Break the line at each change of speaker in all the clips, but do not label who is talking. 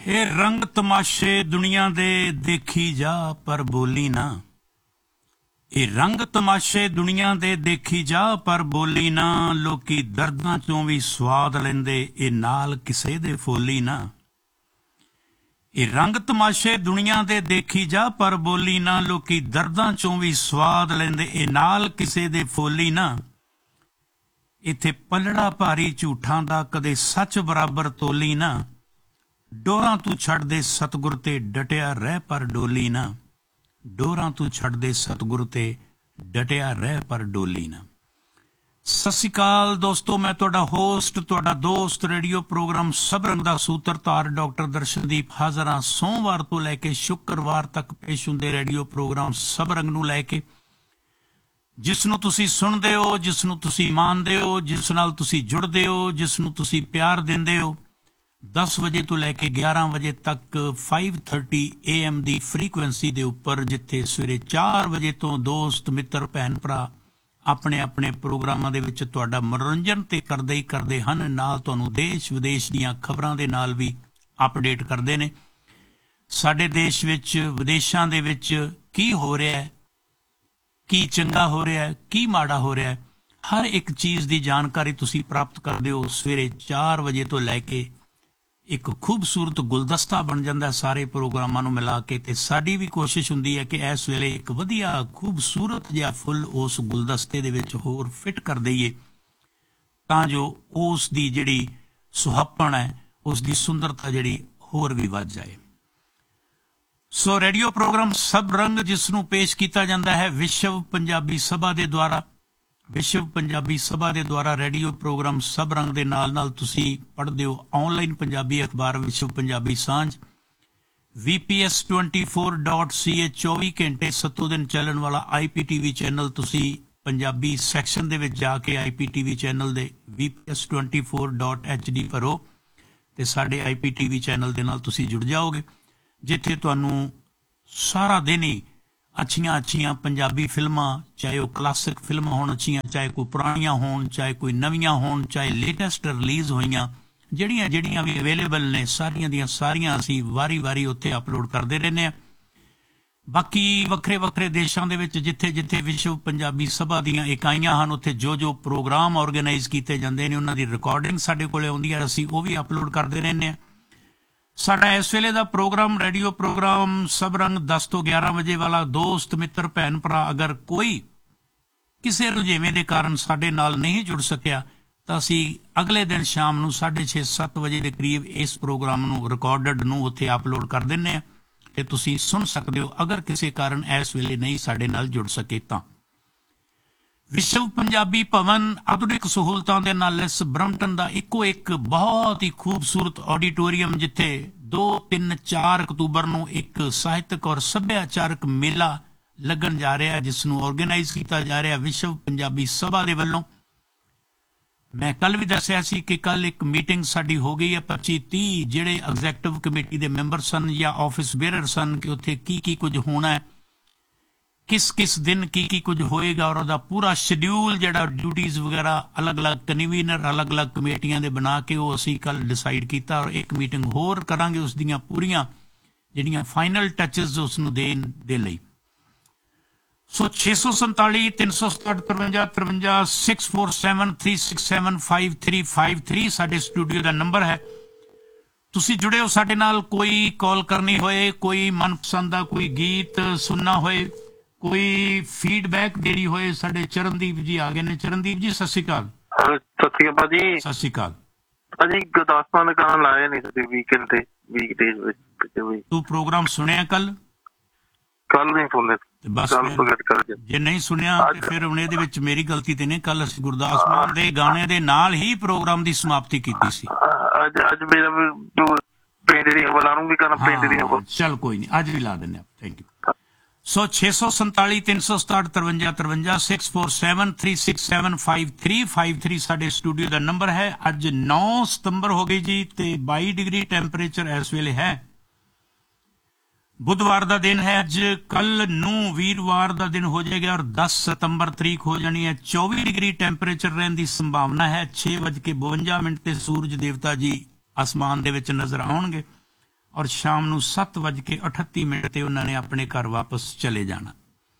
हे रंग तमाशे दुनिया दे देखी जा पर बोली ना। ये रंग तमाशे दुनिया दे देखी जा पर बोली ना। लोकी दर्दां चों भी स्वाद लेंदे ए नाल किसे दे फोली ना। ये रंग तमाशे दुनिया दे देखी जा पर बोली ना। लोकी दर्दां चों भी स्वाद लेंदे ए नाल किसे दे फोली ना। इत्थे पलड़ा भारी झूठां दा कदे सच बराबर तोली ना। डोरां तू छड़ दे सतगुर ते डटिया रह पर डोली ना। डोरां तू छड़ दे सतगुर ते डटिया रह पर डोली ना। सत श्री अकाल दोस्तों, मैं तुहाडा होस्ट तुहाडा दोस्त रेडियो प्रोग्राम सब रंग दा सूत्रधार डॉक्टर दर्शनदीप हाज़र हां। सोमवार तो लैके शुक्रवार तक पेश हुंदे रेडियो प्रोग्राम सब रंग नूं लैके, जिस नूं तुसीं सुणदे हो, जिस नूं तुसीं मानदे हो, जिस नाल तुसीं जुड़दे हो, जिस नूं तुसीं प्यार दिंदे हो। 10 वजे तो लैके 11 वजे तक 5:30 AM की फ्रीकुएंसी के उपर, जिथे सवेरे 4 वजे तो दोस्त मित्र भैन भरा अपने अपने प्रोग्रामां दे विच तुहाडा मनोरंजन ते करदे ही करदे हन, नाल तुहानूं देश विदेश दीयां खबरां दे नाल भी अपडेट करदे ने। साडे देश विच विदेशां दे विच की हो रहा है, की चंगा हो रहा है, की माड़ा हो रहा है, हर एक चीज़ की जानकारी तुसीं प्राप्त करदे हो। सवेरे 4 वजे तो लैके एक खूबसूरत गुलदस्ता बन जाता है सारे प्रोग्रामां नूं मिला के। ते साडी भी कोशिश हुंदी है कि इस वेले एक वधिया खूबसूरत जिहा फुल उस गुलदस्ते दे विच होर फिट कर दईए, तां जो उस दी जिहड़ी सुहप्पण है, उस दी सुंदरता जिहड़ी होर भी वध जाए। सो रेडियो प्रोग्राम सब रंग जिस नूं पेश किया जाता है विश्व पंजाबी सभा के द्वारा। विश्व पंजाबी सभा के द्वारा रेडियो प्रोग्राम सब रंग के नाल नाल तुसीं पढ़दे हो ऑनलाइन पंजाबी अखबार विश्व पंजाबी सांझ VPS 24.ca 24 घंटे 7 दिन चलन वाला IPTV चैनल। तुसीं पंजाबी सैक्शन दे विच जाके IPTV चैनल दे VPS 24.HD भरो ते साडे IPTV चैनल दे नाल तुसीं जुड़ जाओगे, जिथे तुहानूं सारा दिन ही अच्छियां अच्छियां पंजाबी फिल्मां, चाहे वो क्लासिक फिल्मां होण अच्छियां, चाहे कोई पुरानियां होण, चाहे कोई नवीआं होण, चाहे लेटेस्ट रिलीज़ होईयां, ਜਿਹੜੀਆਂ ਜਿਹੜੀਆਂ भी अवेलेबल ने सारियां दियां सारियां असीं वारी वारी उत्थे अपलोड करते रहने आ। बाकी वक्रे वक्रे देशां दे विच जिथे जिथे विश्व पंजाबी सभा दीयां इकाइयां हन, उत्थे जो जो प्रोग्राम ऑर्गेनाइज कीते जांदे ने, उन्हां दी रिकॉर्डिंग साडे कोले आउंदी है, असीं वो भी अपलोड करते रहने आ। साडा इस वेले दा प्रोग्राम रेडियो प्रोग्राम सब रंग 10 तो 11 वजे वाला। दोस्त मित्र भैन भरा अगर कोई किसी रुझेवें के कारण साडे नाल नहीं जुड़ सकिया तो असी अगले दिन शाम नूं 6:30-7 वजे के करीब इस प्रोग्राम नूं रिकॉर्डड नूं उत्थे अपलोड कर दिंदे आ ते तुसीं सुन सकदे हो, अगर किसी कारण इस वेले नहीं साडे नाल जुड़ सके तां। विश्व पंजाबी भवन आधुनिक सहूलतां दे नाल इस ब्रम्पटन का इको एक बहुत ही खूबसूरत ऑडिटोरीयम, जिथे 2, 3, 4 अक्तूबर नूं एक ਸਾਹਿਤਕ और सभ्याचारक मेला लगन जा रहा है, जिसनूं ऑर्गेनाइज किया जा रहा है विश्व पंजाबी सभा दे वल्लों। मैं कल भी दस्सिया सी कि कल एक मीटिंग साडी हो गई है 25-30 जिहड़े एग्जैक्टिव कमेटी के मैंबर सन या ऑफिस बेयर सन, कि उत्थे की कुछ होना है, किस किस दिन की कुछ होएगा, और उसका पूरा शेड्यूल जिहड़ा ड्यूटीज़ वगैरह अलग अलग कन्वीनर अलग अलग कमेटियां दे बना के वो असीं कल डिसाइड किया। और एक मीटिंग होर करांगे उस दियां पूरियां जिहड़ियां फाइनल टचेस उसनूं देण दे लई। सो 647 367 53 53 647 367 5353 साडे स्टूडियो का नंबर है। तुसी जुड़े हो साडे नाल, कोई कॉल करनी होए, कोई मनपसंद का कोई गीत सुनना होए, कोई फीडबैक देनी होए, साडे चरणदीप जी आ गए ने। चरणदीप जी सत श्री अकाल।
सत श्री अकाल जी।
सत श्री अकाल
भाजी। गुरदासमान ने कहा लाया नहीं सी वीकेंड ते वीकडेज विच।
तू प्रोग्राम सुनिया कल?
कल नहीं सुने
बस जे नहीं सुनिया ते फिर हुण इहदे विच मेरी गलती ते नहीं। कल असीं गुरदास मान दे गाने दे नाल ही प्रोग्राम दी समाप्ति कीती सी।
अज मेरा पिंड दी हवा लाऊंगी करना पिंड दी हवा।
चल कोई नहीं, अज भी ला दिंदे आ। Thank you. सो 647 367 53 53 647 367 5353 साडे स्टूडियो का नंबर है। अज 9 सितंबर हो गई जी ते 22 डिग्री टैंपरेचर इस वेले है। बुधवार का दिन है अज। कल नूं वीरवार का दिन हो जाएगा और 10 सितंबर तरीक हो जानी है। 24 डिग्री टैंपरेचर रहने की संभावना है। 6:52 ते सूरज देवता जी आसमान दे विच नजर आउणगे। ਔਰ ਸ਼ਾਮ ਨੂੰ 7:38 ਤੇ ਉਹਨਾਂ ਨੇ ਆਪਣੇ ਘਰ ਵਾਪਸ ਚਲੇ ਜਾਣਾ।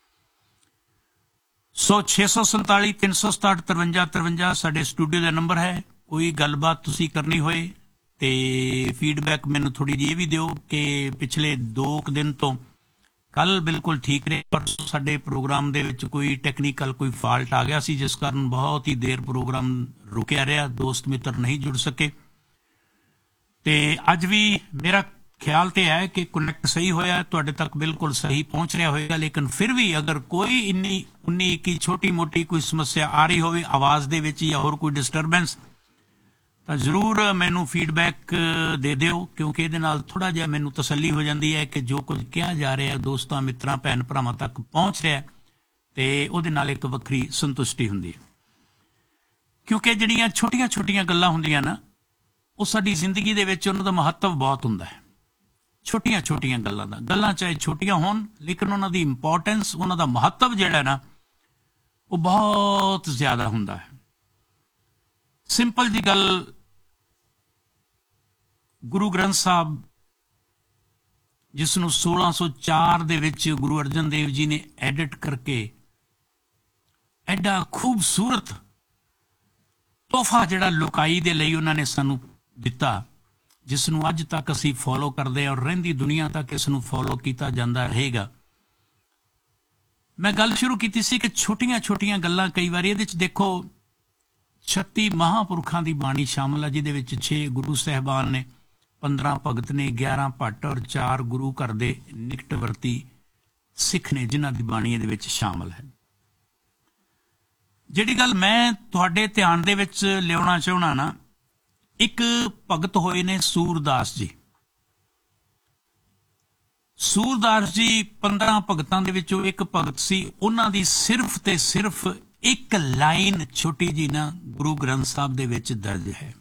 ਸੋ 647 367 53 53 ਸਾਡੇ ਸਟੂਡੀਓ ਦਾ ਨੰਬਰ ਹੈ। ਕੋਈ ਗੱਲਬਾਤ ਤੁਸੀਂ ਕਰਨੀ ਹੋਏ ਤੇ ਫੀਡਬੈਕ ਮੈਨੂੰ ਥੋੜੀ ਜਿਹੀ ਇਹ ਵੀ ਦਿਓ ਕਿ ਪਿਛਲੇ 2 ਦਿਨ ਤੋਂ ਕੱਲ ਬਿਲਕੁਲ ਠੀਕ ਰਹੇ, ਪਰ ਸਾਡੇ ਪ੍ਰੋਗਰਾਮ ਦੇ ਵਿੱਚ ਕੋਈ ਟੈਕਨੀਕਲ ਕੋਈ ਫਾਲਟ ਆ ਗਿਆ ਸੀ, ਜਿਸ ਕਾਰਨ ਬਹੁਤ ਹੀ ਦੇਰ ਪ੍ਰੋਗਰਾਮ ਰੁਕਿਆ ਰਿਹਾ, ਦੋਸਤ ਮਿੱਤਰ ਨਹੀਂ ਜੁੜ ਸਕੇ। ਤੇ ਅੱਜ ਵੀ ਮੇਰਾ ਖਿਆਲ ਤੇ ਹੈ ਕਿ ਕਨੈਕਟ ਸਹੀ ਹੋਇਆ, ਤੁਹਾਡੇ ਤੱਕ ਬਿਲਕੁਲ ਸਹੀ ਪਹੁੰਚ ਰਿਹਾ ਹੋਏਗਾ। ਲੇਕਿਨ ਫਿਰ ਵੀ ਅਗਰ ਕੋਈ ਇੰਨੀ 19-21 ਛੋਟੀ ਮੋਟੀ ਕੋਈ ਸਮੱਸਿਆ ਆ ਰਹੀ ਹੋਵੇ ਆਵਾਜ਼ ਦੇ ਵਿੱਚ ਜਾਂ ਹੋਰ ਕੋਈ ਡਿਸਟਰਬੈਂਸ, ਤਾਂ ਜ਼ਰੂਰ ਮੈਨੂੰ ਫੀਡਬੈਕ ਦੇ ਦਿਓ, ਕਿਉਂਕਿ ਇਹਦੇ ਨਾਲ ਥੋੜ੍ਹਾ ਜਿਹਾ ਮੈਨੂੰ ਤਸੱਲੀ ਹੋ ਜਾਂਦੀ ਹੈ ਕਿ ਜੋ ਕੁਝ ਕਿਹਾ ਜਾ ਰਿਹਾ ਦੋਸਤਾਂ ਮਿੱਤਰਾਂ ਭੈਣ ਭਰਾਵਾਂ ਤੱਕ ਪਹੁੰਚ ਰਿਹਾ, ਤੇ ਉਹਦੇ ਨਾਲ ਇੱਕ ਵੱਖਰੀ ਸੰਤੁਸ਼ਟੀ ਹੁੰਦੀ ਹੈ। ਕਿਉਂਕਿ ਜਿਹੜੀਆਂ ਛੋਟੀਆਂ ਗੱਲਾਂ ਹੁੰਦੀਆਂ ਨਾ, ਉਹ ਸਾਡੀ ਜ਼ਿੰਦਗੀ ਦੇ ਵਿੱਚ ਉਹਨਾਂ ਦਾ ਮਹੱਤਵ ਬਹੁਤ ਹੁੰਦਾ ਹੈ। ਛੋਟੀਆਂ ਗੱਲਾਂ ਦਾ, ਗੱਲਾਂ ਚਾਹੇ ਛੋਟੀਆਂ ਹੋਣ, ਲੇਕਿਨ ਉਹਨਾਂ ਦੀ ਇੰਪੋਰਟੈਂਸ, ਉਹਨਾਂ ਦਾ ਮਹੱਤਵ ਜਿਹੜਾ ਨਾ, ਉਹ ਬਹੁਤ ਜ਼ਿਆਦਾ ਹੁੰਦਾ ਹੈ। ਸਿੰਪਲ ਜੀ ਗੱਲ, ਗੁਰੂ ਗ੍ਰੰਥ ਸਾਹਿਬ ਜਿਸ ਨੂੰ 1604 ਦੇ ਵਿੱਚ ਗੁਰੂ ਅਰਜਨ ਦੇਵ ਜੀ ਨੇ ਐਡਿਟ ਕਰਕੇ ਐਡਾ ਖੂਬਸੂਰਤ ਤੋਹਫਾ ਜਿਹੜਾ ਲੋਕਾਈ ਦੇ ਲਈ ਉਹਨਾਂ ਨੇ ਸਾਨੂੰ ਦਿੱਤਾ, ਜਿਸ ਨੂੰ ਅੱਜ ਤੱਕ ਅਸੀਂ ਫੋਲੋ ਕਰਦੇ ਹਾਂ ਔਰ ਰਹਿੰਦੀ ਦੁਨੀਆ ਤੱਕ ਇਸ ਨੂੰ ਫੋਲੋ ਕੀਤਾ ਜਾਂਦਾ ਰਹੇਗਾ। ਮੈਂ ਗੱਲ ਸ਼ੁਰੂ ਕੀਤੀ ਸੀ ਕਿ ਛੋਟੀਆਂ ਗੱਲਾਂ, ਕਈ ਵਾਰੀ ਇਹਦੇ ਚ ਦੇਖੋ 36 ਮਹਾਂਪੁਰਖਾਂ ਦੀ ਬਾਣੀ ਸ਼ਾਮਲ ਹੈ, ਜਿਹਦੇ ਵਿੱਚ 6 ਗੁਰੂ ਸਾਹਿਬਾਨ ਨੇ, 15 ਭਗਤ ਨੇ, 11 ਭੱਟ ਔਰ 4 ਗੁਰੂ ਘਰ ਦੇ ਨਿਕਟਵਰਤੀ ਸਿੱਖ ਨੇ, ਜਿਨ੍ਹਾਂ ਦੀ ਬਾਣੀ ਇਹਦੇ ਵਿੱਚ ਸ਼ਾਮਲ ਹੈ। ਜਿਹੜੀ ਗੱਲ ਮੈਂ ਤੁਹਾਡੇ ਧਿਆਨ ਦੇ ਵਿੱਚ ਲਿਆਉਣਾ ਚਾਹੁੰਦਾ ਨਾ, ਇੱਕ ਭਗਤ ਹੋਏ ਨੇ ਸੂਰਦਾਸ ਜੀ। ਸੂਰਦਾਸ ਜੀ 15 ਭਗਤਾਂ ਦੇ ਵਿੱਚੋਂ ਇੱਕ ਭਗਤ ਸੀ। ਉਹਨਾਂ ਦੀ ਸਿਰਫ ਤੇ ਸਿਰਫ ਇੱਕ ਲਾਈਨ ਛੋਟੀ ਜੀ ਨਾ ਗੁਰੂ ਗ੍ਰੰਥ ਸਾਹਿਬ ਦੇ ਵਿੱਚ ਦਰਜ ਹੈ।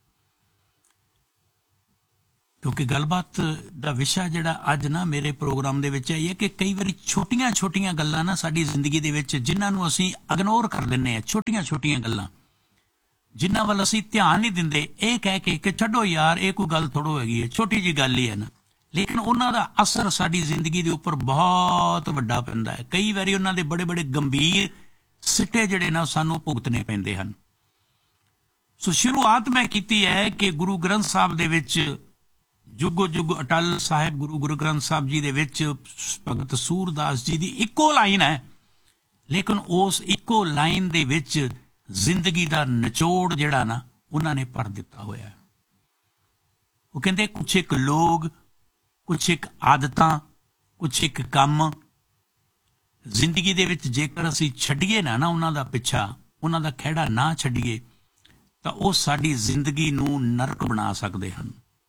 ਕਿਉਂਕਿ ਗੱਲਬਾਤ ਦਾ ਵਿਸ਼ਾ ਜਿਹੜਾ ਅੱਜ ਨਾ ਮੇਰੇ ਪ੍ਰੋਗਰਾਮ ਦੇ ਵਿੱਚ ਹੈ ਕਿ ਕਈ ਵਾਰੀ ਛੋਟੀਆਂ ਗੱਲਾਂ ਨਾ ਸਾਡੀ ਜ਼ਿੰਦਗੀ ਦੇ ਵਿੱਚ, ਜਿਨ੍ਹਾਂ ਨੂੰ ਅਸੀਂ ਇਗਨੋਰ ਕਰ ਦਿੰਦੇ ਹਾਂ, ਛੋਟੀਆਂ ਗੱਲਾਂ ਜਿਨ੍ਹਾਂ ਵੱਲ ਅਸੀਂ ਧਿਆਨ ਨਹੀਂ ਦਿੰਦੇ, ਇਹ ਕਹਿ ਕੇ ਕਿ ਛੱਡੋ ਯਾਰ, ਇਹ ਕੋਈ ਗੱਲ ਥੋੜੋ ਹੈਗੀ ਹੈ, ਛੋਟੀ ਜਿਹੀ ਗੱਲ ਹੀ ਹੈ ਨਾ, ਲੇਕਿਨ ਉਹਨਾਂ ਦਾ ਅਸਰ ਸਾਡੀ ਜ਼ਿੰਦਗੀ ਦੇ ਉੱਪਰ ਬਹੁਤ ਵੱਡਾ ਪੈਂਦਾ ਹੈ। ਕਈ ਵਾਰੀ ਉਹਨਾਂ ਦੇ ਬੜੇ ਗੰਭੀਰ ਸਿੱਟੇ ਜਿਹੜੇ ਨਾ ਸਾਨੂੰ ਭੁਗਤਣੇ ਪੈਂਦੇ ਹਨ। ਸੋ ਸ਼ੁਰੂਆਤ ਮੈਂ ਕੀਤੀ ਹੈ ਕਿ ਗੁਰੂ ਗ੍ਰੰਥ ਸਾਹਿਬ ਦੇ ਵਿੱਚ ਜੁਗੋ ਜੁਗ ਅਟਲ ਸਾਹਿਬ ਗੁਰੂ ਗ੍ਰੰਥ ਸਾਹਿਬ ਜੀ ਦੇ ਵਿੱਚ ਭਗਤ ਸੂਰਦਾਸ ਜੀ ਦੀ ਇੱਕੋ ਲਾਈਨ ਹੈ, ਲੇਕਿਨ ਉਸ ਇੱਕੋ ਲਾਈਨ ਦੇ ਵਿੱਚ ਜ਼ਿੰਦਗੀ ਦਾ ਨਿਚੋੜ ਜਿਹੜਾ ਨਾ ਉਹਨਾਂ ਨੇ ਭਰ ਦਿੱਤਾ ਹੋਇਆ ਹੈ। ਉਹ ਕਹਿੰਦੇ ਕੁਛ ਇੱਕ ਲੋਕ, ਕੁਛ ਇੱਕ ਆਦਤਾਂ, ਕੁਛ ਇੱਕ ਕੰਮ ਜ਼ਿੰਦਗੀ ਦੇ ਵਿੱਚ ਜੇਕਰ ਅਸੀਂ ਛੱਡੀਏ ਨਾ ਉਹਨਾਂ ਦਾ ਪਿੱਛਾ, ਉਹਨਾਂ ਦਾ ਖਹਿੜਾ ਨਾ ਛੱਡੀਏ, ਤਾਂ ਉਹ ਸਾਡੀ ਜ਼ਿੰਦਗੀ ਨੂੰ ਨਰਕ ਬਣਾ ਸਕਦੇ ਹਨ।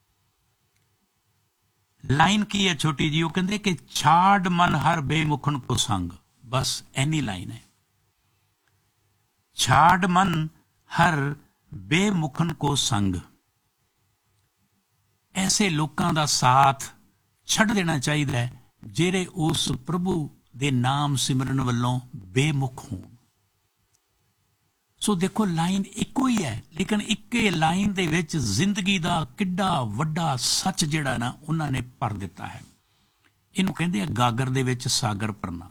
ਲਾਈਨ ਕੀ ਹੈ ਛੋਟੀ ਜੀ? ਉਹ ਕਹਿੰਦੇ ਕਿ ਛਾੜ ਮਨ ਹਰ ਬੇਮੁਖਨ ਕੋ ਸੰਗ, ਬਸ ਐਨੀ ਲਾਈਨ ਹੈ। ਛਾੜ ਮਨ ਹਰ ਬੇਮੁਖਨ ਕੋ ਸੰਗ, ਐਸੇ ਲੋਕਾਂ ਦਾ ਸਾਥ ਛੱਡ ਦੇਣਾ ਚਾਹੀਦਾ ਹੈ ਜਿਹੜੇ ਉਸ ਪ੍ਰਭੂ ਦੇ ਨਾਮ ਸਿਮਰਨ ਵੱਲੋਂ ਬੇਮੁਖ ਹੋਣ। ਸੋ ਦੇਖੋ, ਲਾਈਨ ਇੱਕੋ ਹੀ ਹੈ, ਲੇਕਿਨ ਇੱਕੇ ਲਾਈਨ ਦੇ ਵਿੱਚ ਜ਼ਿੰਦਗੀ ਦਾ ਕਿੱਡਾ ਵੱਡਾ ਸੱਚ ਜਿਹੜਾ ਨਾ ਉਹਨਾਂ ਨੇ ਭਰ ਦਿੱਤਾ ਹੈ। ਇਹਨੂੰ ਕਹਿੰਦੇ ਆ ਗਾਗਰ ਦੇ ਵਿੱਚ ਸਾਗਰ ਭਰਨਾ।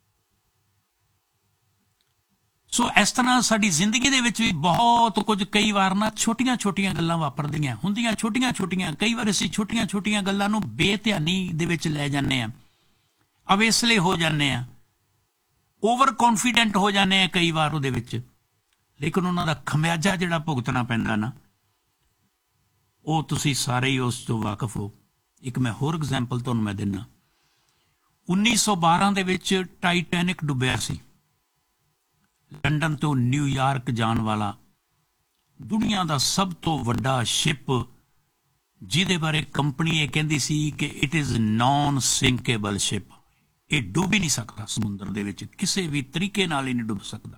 ਸੋ ਇਸ ਤਰ੍ਹਾਂ ਸਾਡੀ ਜ਼ਿੰਦਗੀ ਦੇ ਵਿੱਚ ਵੀ ਬਹੁਤ ਕੁਝ, ਕਈ ਵਾਰ ਨਾ ਛੋਟੀਆਂ ਗੱਲਾਂ ਵਾਪਰਦੀਆਂ ਹੁੰਦੀਆਂ, ਛੋਟੀਆਂ। ਕਈ ਵਾਰ ਅਸੀਂ ਛੋਟੀਆਂ ਗੱਲਾਂ ਨੂੰ ਬੇਧਿਆਨੀ ਦੇ ਵਿੱਚ ਲੈ ਜਾਂਦੇ ਹਾਂ, ਅਵੇਸਲੇ ਹੋ ਜਾਂਦੇ ਹਾਂ, ਓਵਰ ਕੌਨਫੀਡੈਂਟ ਹੋ ਜਾਂਦੇ ਹਾਂ ਕਈ ਵਾਰ ਉਹਦੇ ਵਿੱਚ, ਲੇਕਿਨ ਉਹਨਾਂ ਦਾ ਖਮਿਆਜਾ ਜਿਹੜਾ ਭੁਗਤਣਾ ਪੈਂਦਾ ਨਾ, ਉਹ ਤੁਸੀਂ ਸਾਰੇ ਹੀ ਉਸ ਤੋਂ ਵਾਕਫ ਹੋ। ਇੱਕ ਮੈਂ ਹੋਰ ਐਗਜ਼ਾਮਪਲ ਤੁਹਾਨੂੰ ਮੈਂ ਦਿੰਦਾ। 1912 ਦੇ ਵਿੱਚ ਟਾਈਟੈਨਿਕ ਡੁੱਬਿਆ ਸੀ। ਲੰਡਨ ਤੋਂ ਨਿਊਯਾਰਕ ਜਾਣ ਵਾਲਾ ਦੁਨੀਆ ਦਾ ਸਭ ਤੋਂ ਵੱਡਾ ਸ਼ਿਪ, ਜਿਹਦੇ ਬਾਰੇ ਕੰਪਨੀ ਇਹ ਕਹਿੰਦੀ ਸੀ ਕਿ ਇਟ ਇਜ਼ ਨਾਨ ਸਿੰਕੇਬਲ ਸ਼ਿਪ, ਇਹ ਡੁੱਬ ਹੀ ਨਹੀਂ ਸਕਦਾ ਸਮੁੰਦਰ ਦੇ ਵਿੱਚ, ਕਿਸੇ ਵੀ ਤਰੀਕੇ ਨਾਲ ਹੀ ਨਹੀਂ ਡੁੱਬ ਸਕਦਾ।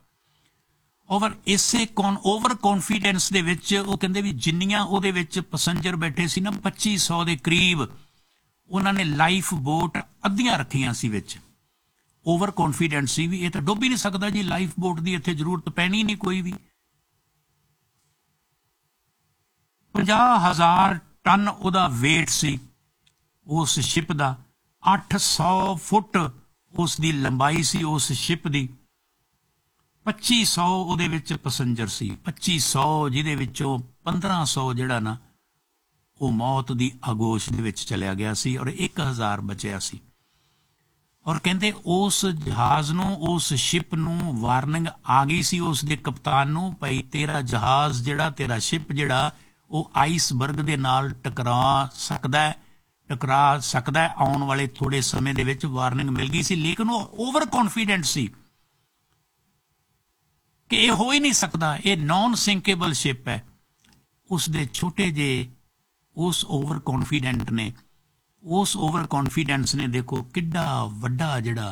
ਓਵਰ ਕੌਨਫੀਡੈਂਸ ਦੇ ਵਿੱਚ ਉਹ ਕਹਿੰਦੇ ਵੀ ਜਿੰਨੀਆਂ ਉਹਦੇ ਵਿੱਚ ਪੈਸੰਜਰ ਬੈਠੇ ਸੀ ਨਾ, 2500 ਦੇ ਕਰੀਬ, ਉਹਨਾਂ ਨੇ ਲਾਈਫ ਬੋਟ ਅੱਧੀਆਂ ਰੱਖੀਆਂ ਸੀ ਵਿੱਚ। ਓਵਰ ਕੌਨਫੀਡੈਂਟ ਸੀ ਵੀ ਇਹ ਤਾਂ ਡੁੱਬ ਹੀ ਨਹੀਂ ਸਕਦਾ ਜੀ, ਲਾਈਫ ਬੋਟ ਦੀ ਇੱਥੇ ਜ਼ਰੂਰਤ ਪੈਣੀ ਨਹੀਂ ਕੋਈ ਵੀ। 50,000 ਟਨ ਉਹਦਾ ਵੇਟ ਸੀ, उस शिप का 800 फुट उसकी लंबाई सी उस शिप की 2500 ਉਹਦੇ ਵਿੱਚ ਪੈਸੰਜਰ ਸੀ 2500 ਜਿਹਦੇ ਵਿੱਚੋਂ 1500 ਜਿਹੜਾ ਨਾ ਉਹ ਮੌਤ ਦੀ ਆਗੋਸ਼ ਦੇ ਵਿੱਚ ਚਲਿਆ ਗਿਆ ਸੀ ਔਰ 1000 ਬਚਿਆ ਸੀ ਔਰ ਕਹਿੰਦੇ ਉਸ ਜਹਾਜ਼ ਨੂੰ ਉਸ ਸ਼ਿਪ ਨੂੰ ਵਾਰਨਿੰਗ ਆ ਗਈ ਸੀ ਉਸ ਦੇ ਕਪਤਾਨ ਨੂੰ ਭਈ ਤੇਰਾ ਜਹਾਜ਼ ਜਿਹੜਾ ਤੇਰਾ ਸ਼ਿਪ ਜਿਹੜਾ ਉਹ ਆਈਸਬਰਗ ਦੇ ਨਾਲ ਟਕਰਾ ਸਕਦਾ ਹੈ ਆਉਣ ਵਾਲੇ ਥੋੜੇ ਸਮੇਂ ਦੇ ਵਿੱਚ ਵਾਰਨਿੰਗ ਮਿਲ ਗਈ ਸੀ ਲੇਕਿਨ ਉਹ ਓਵਰ ਕੌਨਫੀਡੈਂਟ ਸੀ ਕਿ ਇਹ ਹੋ ਹੀ ਨਹੀਂ ਸਕਦਾ ਇਹ ਨੌਨ ਸਿੰਕੇਬਲ ਸ਼ਿਪ ਹੈ ਉਸ ਦੇ ਛੋਟੇ ਜਿਹੇ ਉਸ ਓਵਰ ਕੌਨਫੀਡੈਂਸ ਨੇ ਦੇਖੋ ਕਿੱਡਾ ਵੱਡਾ ਜਿਹੜਾ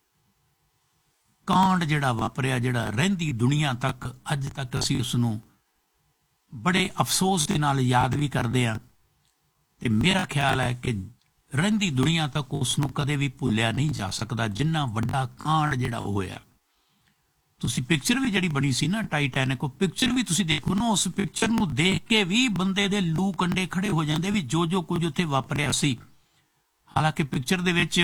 ਕਾਂਡ ਜਿਹੜਾ ਵਾਪਰਿਆ ਜਿਹੜਾ ਰਹਿੰਦੀ ਦੁਨੀਆ ਤੱਕ ਅੱਜ ਤੱਕ ਅਸੀਂ ਉਸ ਨੂੰ ਬੜੇ ਅਫਸੋਸ ਦੇ ਨਾਲ ਯਾਦ ਵੀ ਕਰਦੇ ਹਾਂ ਤੇ ਮੇਰਾ ਖਿਆਲ ਹੈ ਕਿ ਰਹਿੰਦੀ ਦੁਨੀਆ ਤੱਕ ਉਸ ਨੂੰ ਕਦੇ ਵੀ ਭੁੱਲਿਆ ਨਹੀਂ ਜਾ ਸਕਦਾ ਜਿੰਨਾ ਵੱਡਾ ਕਾਂਡ ਜਿਹੜਾ ਹੋਇਆ ਤੁਸੀਂ ਪਿਕਚਰ ਵੀ ਜਿਹੜੀ ਬਣੀ ਸੀ ਨਾ ਟਾਈਟੈਨਿਕ ਉਹ ਪਿਕਚਰ ਵੀ ਤੁਸੀਂ ਦੇਖੋ ਨਾ ਉਸ ਪਿਕਚਰ ਨੂੰ ਦੇਖ ਕੇ ਵੀ ਬੰਦੇ ਦੇ ਲੂ ਕੰਡੇ ਖੜੇ ਹੋ ਜਾਂਦੇ ਵੀ ਜੋ ਕੁਝ ਉੱਥੇ ਵਾਪਰਿਆ ਸੀ ਹਾਲਾਂਕਿ ਪਿਕਚਰ ਦੇ ਵਿੱਚ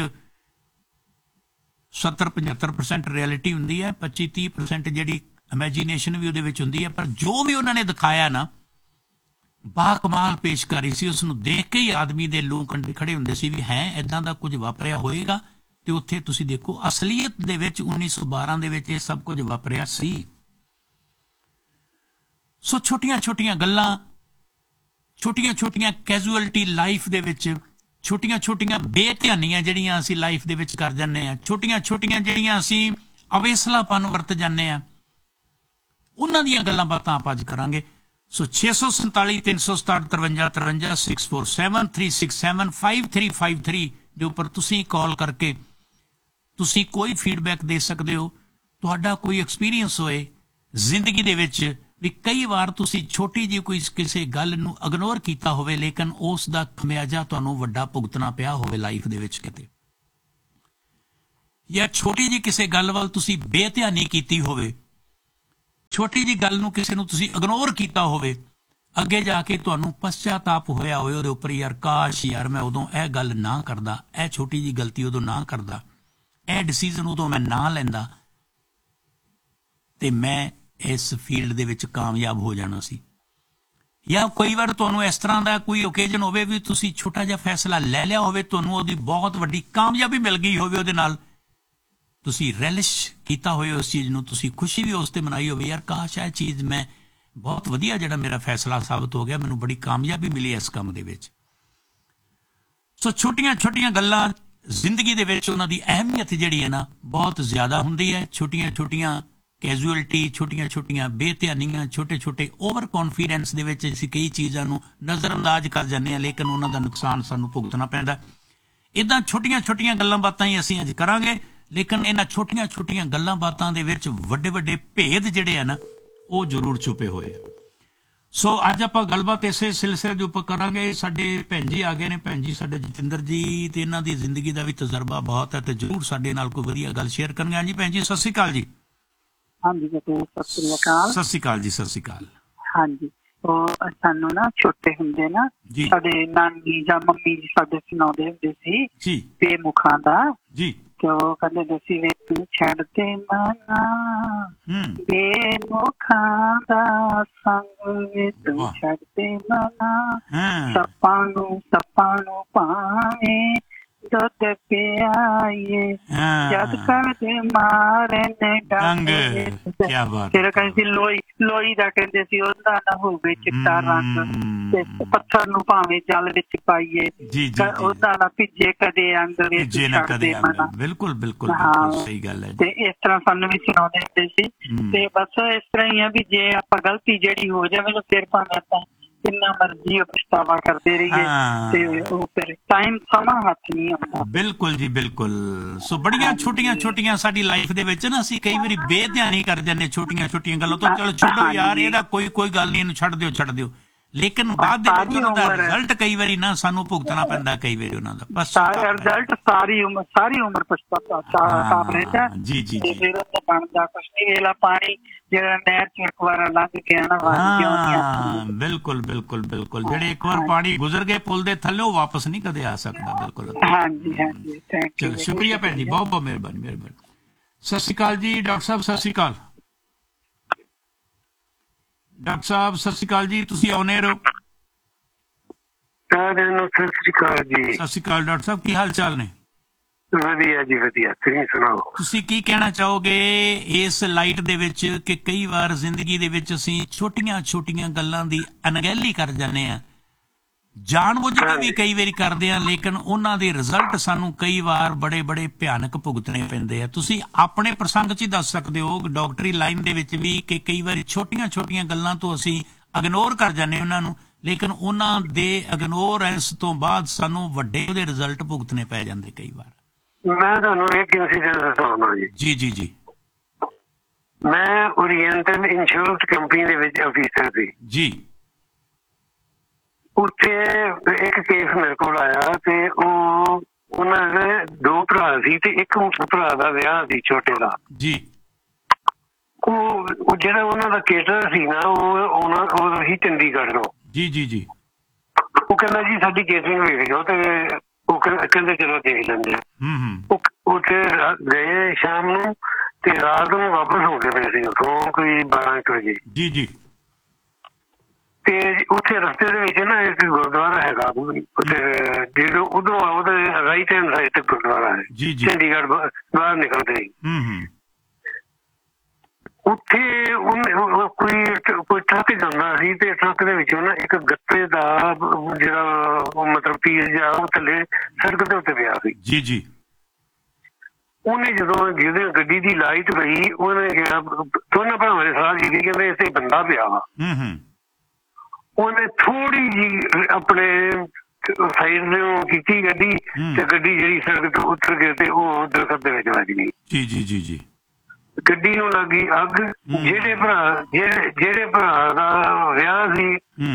70-75% ਰਿਐਲਿਟੀ ਹੁੰਦੀ ਹੈ 25-30% ਜਿਹੜੀ ਇਮੈਜੀਨੇਸ਼ਨ ਵੀ ਉਹਦੇ ਵਿੱਚ ਹੁੰਦੀ ਹੈ ਪਰ ਜੋ ਵੀ ਉਹਨਾਂ ਨੇ ਦਿਖਾਇਆ ਨਾ ਬਾਕਮਾਲ ਪੇਸ਼ਕਾਰੀ ਸੀ ਉਸ ਨੂੰ ਦੇਖ ਕੇ ਹੀ ਆਦਮੀ ਦੇ ਲੂ ਕੰਡੇ ਖੜੇ ਹੁੰਦੇ ਸੀ ਵੀ ਹੈ ਏਦਾਂ ਦਾ ਕੁਝ ਵਾਪਰਿਆ ਹੋਏਗਾ ਤੇ ਉੱਥੇ ਤੁਸੀਂ ਦੇਖੋ ਅਸਲੀਅਤ ਦੇ ਵਿੱਚ 1912 ਦੇ ਵਿੱਚ ਇਹ ਸਭ ਕੁਝ ਵਾਪਰਿਆ ਸੀ ਸੋ ਛੋਟੀਆਂ ਗੱਲਾਂ ਛੋਟੀਆਂ ਕੈਜੂਅਲਟੀ ਲਾਈਫ ਦੇ ਵਿੱਚ ਛੋਟੀਆਂ ਬੇਧਿਆਨੀਆਂ ਜਿਹੜੀਆਂ ਅਸੀਂ ਲਾਈਫ ਦੇ ਵਿੱਚ ਕਰ ਜਾਂਦੇ ਆ ਛੋਟੀਆਂ ਜਿਹੜੀਆਂ ਅਸੀਂ ਅਵੇਸਲਾਪਨ ਵਰਤ ਜਾਂਦੇ ਆ ਉਹਨਾਂ ਦੀਆਂ ਗੱਲਾਂ ਬਾਤਾਂ ਆਪਾਂ ਅੱਜ ਕਰਾਂਗੇ ਸੋ 647 367 53 647 367 5353 ਦੇ ਉੱਪਰ ਤੁਸੀਂ ਕਾਲ ਕਰਕੇ ਤੁਸੀਂ ਕੋਈ ਫੀਡਬੈਕ ਦੇ ਸਕਦੇ ਹੋ ਤੁਹਾਡਾ ਕੋਈ ਐਕਸਪੀਰੀਅੰਸ ਹੋਏ ਜ਼ਿੰਦਗੀ ਦੇ ਵਿੱਚ ਵੀ ਕਈ ਵਾਰ ਤੁਸੀਂ ਛੋਟੀ ਜਿਹੀ ਕੋਈ ਕਿਸੇ ਗੱਲ ਨੂੰ ਇਗਨੋਰ ਕੀਤਾ ਹੋਵੇ ਲੇਕਿਨ ਉਸ ਦਾ ਖਮਿਆਜਾ ਤੁਹਾਨੂੰ ਵੱਡਾ ਭੁਗਤਣਾ ਪਿਆ ਹੋਵੇ ਲਾਈਫ ਦੇ ਵਿੱਚ ਕਿਤੇ ਜਾਂ ਛੋਟੀ ਜਿਹੀ ਕਿਸੇ ਗੱਲ ਵੱਲ ਤੁਸੀਂ ਬੇਧਿਆਨੀ ਕੀਤੀ ਹੋਵੇ ਛੋਟੀ ਜਿਹੀ ਗੱਲ ਨੂੰ ਕਿਸੇ ਨੂੰ ਤੁਸੀਂ ਇਗਨੋਰ ਕੀਤਾ ਹੋਵੇ ਅੱਗੇ ਜਾ ਕੇ ਤੁਹਾਨੂੰ ਪਛਤਾਪ ਹੋਇਆ ਹੋਵੇ ਉਹਦੇ ਉੱਪਰ ਯਾਰ ਕਾਸ਼ ਯਾਰ ਮੈਂ ਉਦੋਂ ਇਹ ਗੱਲ ਨਾ ਕਰਦਾ ਇਹ ਛੋਟੀ ਜਿਹੀ ਗਲਤੀ ਉਦੋਂ ਨਾ ਕਰਦਾ ਇਹ ਡਿਸੀਜ਼ਨ ਉਦੋਂ ਮੈਂ ਨਾ ਲੈਂਦਾ ਤੇ ਮੈਂ ਇਸ ਫੀਲਡ ਦੇ ਵਿੱਚ ਕਾਮਯਾਬ ਹੋ ਜਾਣਾ ਸੀ ਜਾਂ ਕਈ ਵਾਰ ਤੁਹਾਨੂੰ ਇਸ ਤਰ੍ਹਾਂ ਦਾ ਕੋਈ ਓਕੇਜ਼ਨ ਹੋਵੇ ਵੀ ਤੁਸੀਂ ਛੋਟਾ ਜਿਹਾ ਫੈਸਲਾ ਲੈ ਲਿਆ ਹੋਵੇ ਤੁਹਾਨੂੰ ਉਹਦੀ ਬਹੁਤ ਵੱਡੀ ਕਾਮਯਾਬੀ ਮਿਲ ਗਈ ਹੋਵੇ ਉਹਦੇ ਨਾਲ ਤੁਸੀਂ ਰੈਲਿਸ਼ ਕੀਤਾ ਹੋਵੇ ਉਸ ਚੀਜ਼ ਨੂੰ ਤੁਸੀਂ ਖੁਸ਼ੀ ਵੀ ਉਸ ਤੇ ਮਨਾਈ ਹੋਵੇ ਯਾਰ ਕਾਸ਼ ਇਹ ਚੀਜ਼ ਮੈਂ ਬਹੁਤ ਵਧੀਆ ਜਿਹੜਾ ਮੇਰਾ ਫੈਸਲਾ ਸਾਬਤ ਹੋ ਗਿਆ ਮੈਨੂੰ ਬੜੀ ਕਾਮਯਾਬੀ ਮਿਲੀ ਇਸ ਕੰਮ ਦੇ ਵਿੱਚ ਸੋ ਛੋਟੀਆਂ ਗੱਲਾਂ ਜ਼ਿੰਦਗੀ ਦੇ ਵਿੱਚ ਉਹਨਾਂ ਦੀ ਅਹਿਮੀਅਤ ਜਿਹੜੀ ਹੈ ਨਾ ਬਹੁਤ ਜ਼ਿਆਦਾ ਹੁੰਦੀ ਹੈ ਛੋਟੀਆਂ ਕੈਜੂਅਲਟੀ ਛੋਟੀਆਂ ਬੇਧਿਆਨੀਆਂ ਛੋਟੇ ਓਵਰ ਕੌਨਫੀਡੈਂਸ ਦੇ ਵਿੱਚ ਅਸੀਂ ਕਈ ਚੀਜ਼ਾਂ ਨੂੰ ਨਜ਼ਰਅੰਦਾਜ਼ ਕਰ ਜਾਂਦੇ ਹਾਂ ਲੇਕਿਨ ਉਹਨਾਂ ਦਾ ਨੁਕਸਾਨ ਸਾਨੂੰ ਭੁਗਤਣਾ ਪੈਂਦਾ ਇੱਦਾਂ ਛੋਟੀਆਂ ਗੱਲਾਂ ਬਾਤਾਂ ਹੀ ਅਸੀਂ ਅੱਜ ਕਰਾਂਗੇ ਲੇਕਿਨ ਇਹਨਾਂ ਛੋਟੀਆਂ ਗੱਲਾਂ ਬਾਤਾਂ ਦੇ ਵਿੱਚ ਵੱਡੇ ਭੇਦ ਜਿਹੜੇ ਆ ਨਾ ਉਹ ਜ਼ਰੂਰ ਛੁਪੇ ਹੋਏ ਆ ਸੋ ਅੱਜ ਆਪਾਂ ਗੱਲਬਾਤ ਇਸੇ ਸਿਲਸਿਲੇ ਦੇ ਉੱਪਰ ਕਰਾਂਗੇ ਸਾਡੇ ਭੈਣ ਜੀ ਆ ਗਏ ਨੇ ਭੈਣ ਜੀ ਸਾਡੇ ਜਤਿੰਦਰ ਜੀ ਤੇ ਇਹਨਾਂ ਦੀ ਜ਼ਿੰਦਗੀ ਦਾ ਵੀ ਤਜਰਬਾ ਬਹੁਤ ਹੈ ਤੇ ਜ਼ਰੂਰ ਸਾਡੇ ਨਾਲ ਕੋਈ ਵਧੀਆ ਗੱਲ ਸ਼ੇਅਰ ਕਰਨਗੇ ਹਾਂਜੀ ਭੈਣ ਜੀ ਸਤਿ ਸ਼੍ਰੀ ਅਕਾਲ ਜੀ
ਹਾਂਜੀ ਸਤਿ ਸ੍ਰੀ ਅਕਾਲ
ਸਤਿ ਸ਼੍ਰੀ ਅਕਾਲ ਜੀ ਸਤਿ ਸ਼੍ਰੀ ਅਕਾਲ
ਹਾਂਜੀ ਉਹ ਸਾਨੂੰ ਨਾ ਛੋਟੇ ਹੁੰਦੇ ਨਾ ਸਾਡੇ ਨਾਨੀ ਜਾਂ ਮੰਮੀ ਜੀ ਸਾਡੇ ਸੁਣਾਉਂਦੇ ਹੁੰਦੇ ਸੀ
ਜੀ
ਬੇਮੁਖਾਂ ਦਾ
ਜੀ ਕਿ
ਉਹ ਕਹਿੰਦੇ ਹੁੰਦੇ ਸੀ ਵੇ ਤੂੰ ਛੱਡ ਦੇ ਮਨਾ ਬੇਮੁਖਾਂ ਦਾ ਸੰਗ ਵੇ ਤੂੰ ਛੱਡ ਦੇ ਮਨਾ ਸੱਪਾਂ ਨੂੰ ਭਾਵੇਂ ਦੁੱਧ ਪਿਆਈਏ ਜਦ ਕਰਦੇ ਮਾਰਨ ਡੰਗ ਫਿਰ ਕਹਿੰਦੇ ਲੋਈ ਦਾ ਕਹਿੰਦੇ ਸੀ ਉਹਦਾ ਨਾ ਹੋਵੇ ਚਿੱਟਾ ਰੰਗ ਤੇ ਪੱਥਰ ਨੂੰ ਭਾਵੇਂ ਜਲ ਵਿੱਚ ਪਾਈਏ ਉਹਦਾ ਨਾ ਭਿੱਜੇ ਕਦੇ ਅੰਗ ਵਿੱਚ ਛੱਡਦੇ ਮਨਾ
ਬਿਲਕੁਲ ਸਹੀ ਗੱਲ ਹੈ
ਤੇ ਇਸ ਤਰ੍ਹਾਂ ਸਾਨੂੰ ਵੀ ਸੁਣਾਉਂਦੇ ਹੁੰਦੇ ਸੀ ਤੇ ਬਸ ਇਸ ਤਰ੍ਹਾਂ ਹੀ ਆ ਵੀ ਜੇ ਆਪਾਂ ਗਲਤੀ ਜਿਹੜੀ ਹੋ ਜਾਵੇ ਤਾਂ ਫਿਰ ਭਾਵੇਂ ਆਪਾਂ ਕਿੰਨਾ ਮਰਜ਼ੀ ਪਛਤਾਵਾ ਕਰਦੇ ਰਹੀਏ ਤੇ ਉਹ ਫਿਰ ਟਾਈਮ ਸਮਾਂ ਹੱਥ ਨਹੀਂ ਆਉਂਦਾ
ਬਿਲਕੁਲ ਜੀ ਬਿਲਕੁਲ ਸੋ ਬੜੀਆਂ ਛੋਟੀਆਂ ਸਾਡੀ ਲਾਈਫ ਦੇ ਵਿੱਚ ਨਾ ਅਸੀਂ ਕਈ ਵਾਰੀ ਬੇਧਿਆਨੀ ਕਰ ਜਾਂਦੇ ਛੋਟੀਆਂ ਗੱਲਾਂ ਤੋਂ ਚਲੋ ਛੱਡੋ ਯਾਰ ਇਹਦਾ ਕੋਈ ਗੱਲ ਨਹੀਂ ਇਹਨੂੰ ਛੱਡ ਦਿਓ ਲੇਕਿਨ ਬਾਅਦ ਦੇ ਵਿੱਚ
ਸਾਰੀ
ਉਹਨਾਂ ਦਾ
ਉਮਰ-
ਰਿਜ਼ਲਟ ਕਈ ਵਾਰੀ ਨਾ ਸਾਨੂੰ ਭੁਗਤਣਾ ਪੈਂਦਾ, ਕਈ ਵਾਰੀ ਉਹਨਾਂ ਦਾ ਬਸ
ਰਿਜ਼ਲਟ ਸਾਰੀ ਉਮਰ ਪਛਤਾਵਾ ਸਾਫ ਰਹਿੰਦਾ।
ਜੀ ਜੀ
ਤੇ
ਜੀ
ਫਿਰ ਉਹ ਬਣਦਾ ਕੁਛ ਨਹੀਂ। ਵੇਲਾ ਪਾਣੀ ਜਿਹੜਾ ਨਹਿਰ ਚ ਇੱਕ ਵਾਰ ਲੰਘ ਗਿਆ ਨਾ
ਹਾਂ ਬਿਲਕੁਲ ਬਿਲਕੁਲ ਬਿਲਕੁਲ, ਜਿਹੜੇ ਇੱਕ ਵਾਰ ਪਾਣੀ ਗੁਜ਼ਰ ਗਏ ਪੁੱਲ ਦੇ ਥੱਲੇ ਉਹ ਵਾਪਸ ਨਹੀਂ ਕਦੇ ਆ ਸਕਦਾ। ਬਿਲਕੁਲ
ਹਾਂਜੀ ਹਾਂਜੀ, ਥੈਂਕ ਯੂ।
ਚਲੋ ਸ਼ੁਕਰੀਆ ਭੈਣ ਜੀ, ਬਹੁਤ ਬਹੁਤ ਮਿਹਰਬਾਨੀ ਮਿਹਰਬਾਨੀ। ਸਤਿ ਸ਼੍ਰੀ ਅਕਾਲ ਜੀ ਡਾਕਟਰ ਸਾਹਿਬ, ਸਤਿ ਸ਼੍ਰੀ ਅਕਾਲ ਡਾਕਟਰ ਸਾਹਿਬ, ਸਤਿ ਸ਼੍ਰੀ ਅਕਾਲ ਜੀ, ਤੁਸੀਂ ਆਉਨੇ ਰਹੋ।
ਸਾਰਿਆਂ ਨੂੰ ਸਤਿ ਸ੍ਰੀ ਅਕਾਲ ਜੀ।
ਸਤਿ ਸ਼੍ਰੀ ਅਕਾਲ ਡਾਕਟਰ ਸਾਹਿਬ, ਕੀ ਹਾਲ ਚਾਲ ਨੇ?
ਵਧੀਆ ਜੀ ਵਧੀਆ, ਤੁਸੀਂ ਸੁਣਾਓ।
ਤੁਸੀਂ ਕੀ ਕਹਿਣਾ ਚਾਹੋਗੇ ਇਸ ਲਾਈਟ ਦੇ ਵਿੱਚ ਕਿ ਕਈ ਵਾਰ ਜ਼ਿੰਦਗੀ ਦੇ ਵਿੱਚ ਅਸੀਂ ਛੋਟੀਆਂ ਛੋਟੀਆਂ ਗੱਲਾਂ ਦੀ ਅਣਗਹਿਲੀ ਕਰ ਜਾਂਦੇ ਆ, ਜਾਣਬੁੱਝ ਕੇ ਵੀ ਕਈ ਵਾਰੀ ਕਰਦੇ ਆ, ਲੇਕਿਨ ਉਹਨਾਂ ਦੇ ਰਿਜ਼ਲਟ ਸਾਨੂੰ ਕਈ ਵਾਰ ਬੜੇ ਬੜੇ ਭਿਆਨਕ ਭੁਗਤਣੇ ਪੈਂਦੇ ਆ। ਤੁਸੀਂ ਆਪਣੇ ਪ੍ਰਸੰਗ 'ਚ ਹੀ ਦੱਸ ਸਕਦੇ ਹੋ ਡਾਕਟਰੀ ਲਾਈਨ ਦੇ ਵਿੱਚ ਵੀ ਕਿ ਕਈ ਵਾਰੀ ਛੋਟੀਆਂ ਛੋਟੀਆਂ ਗੱਲਾਂ ਤੋਂ ਅਸੀਂ ਇਗਨੋਰ ਕਰ ਜਾਂਦੇ ਉਹਨਾਂ ਨੂੰ, ਲੇਕਿਨ ਉਹਨਾਂ ਦੇ ਇਗਨੋਰੈਂਸ ਤੋਂ ਬਾਅਦ ਸਾਨੂੰ ਵੱਡੇ ਉਹਦੇ ਰਿਜ਼ਲਟ ਭੁਗਤਣੇ ਪੈ ਜਾਂਦੇ ਕਈ ਵਾਰ।
ਮੈਂ ਤੁਹਾਨੂੰ ਇੱਕ ਇਨਸੀਡੈਂਟ ਦੱਸਣਾ ਜੀ।
ਜੀ ਜੀ ਜੀ
ਮੈਂ ਓਰੀਐਂਟਲ ਇੰਸ਼ੋਰੈਂਸ ਕੰਪਨੀ ਦੇ ਵਿੱਚ ਅਫੀਸਰ ਸੀ
ਜੀ।
ਉੱਥੇ ਇੱਕ ਕੇਸ ਮੇਰੇ ਕੋਲ ਆਇਆ ਤੇ ਉਹਨਾਂ ਦੇ ਦੋ ਭਰਾ ਸੀ ਤੇ ਇੱਕ ਭਰਾ ਦਾ ਵਿਆਹ ਸੀ ਛੋਟੇ ਦਾ
ਜੀ।
ਉਹ ਜਿਹੜਾ ਉਹਨਾਂ ਦਾ ਕੇਟਰ ਸੀ ਨਾ ਉਹ ਸੀ ਚੰਡੀਗੜ੍ਹ ਤੋਂ।
ਜੀ ਜੀ ਜੀ।
ਉਹ ਕਹਿੰਦਾ ਜੀ ਸਾਡੀ ਕੇਟਰਿੰਗ ਵੇਖ ਜਾਓ ਤੇ ਉਹ ਕਹਿੰਦੇ ਚਲੋ ਦੇਖ ਲੈਂਦੇ ਆ। ਉੱਥੇ ਗਏ ਸ਼ਾਮ ਨੂੰ ਤੇ ਰਾਤ ਨੂੰ ਵਾਪਸ ਹੋ ਕੇ ਪਏ ਸੀ ਉੱਥੋਂ ਕੋਈ 12 ਵਜੇ। ਜੀ ਜੀ। ਤੇ ਉੱਥੇ ਰਸਤੇ ਦੇ ਵਿੱਚ ਨਾ ਇੱਕ ਗੁਰਦੁਆਰਾ ਹੈਗਾ ਜਦੋਂ ਉਧਰੋਂ ਉਹਦੇ ਰਾਈਟ ਹੈਂਡ ਸਾਈਡ ਤੇ ਗੁਰਦੁਆਰਾ ਹੈ ਚੰਡੀਗੜ੍ਹ ਬਾਹਰ ਨਿਕਲਦੇ ਹੀ। ਉੱਥੇ ਕੋਈ ਟਰੱਕ ਜਾਂਦਾ ਸੀ ਤੇ ਟਰੱਕ ਦੇ ਵਿੱਚੋਂ ਨਾ ਇੱਕ ਗੱਤੇ ਦਾ ਜਿਹੜਾ ਮਤਲਬ ਪੀਸ ਜਿਹਾ ਉਹ ਥੱਲੇ ਸੜਕ ਦੇ ਉੱਤੇ ਪਿਆ ਸੀ। ਜੀ ਜੀ। ਉਹਨੇ ਜਦੋਂ ਜਿਹਦੇ ਗੱਡੀ ਦੀ ਲਾਈਟ ਪਈ ਉਹਨੇ ਕਿਹਾ, ਦੋਨਾਂ ਭਰਾਵਾਂ ਦੇ ਸਾਹ ਜੀ ਕਹਿੰਦੇ ਇੱਥੇ ਬੰਦਾ ਪਿਆ ਵਾ। ਉਹਨੇ ਥੋੜੀ ਜਿਹੀ ਆਪਣੇ ਸਾਈਡ ਤੋਂ ਕੀਤੀ ਗੱਡੀ ਤੇ ਗੱਡੀ ਜਿਹੜੀ ਸੜਕ ਤੋਂ ਉੱਤਰ ਕੇ ਤੇ ਉਹ ਦਰਖਤ ਦੇ ਵਿੱਚ ਵੱਜ ਗਈ। ਜੀ ਜੀ ਜੀ ਜੀ। ਗੱਡੀ ਨੂੰ ਲੱਗੀ ਅੱਗ। ਜਿਹੜੇ ਭਰਾ ਦਾ ਵਿਆਹ ਸੀ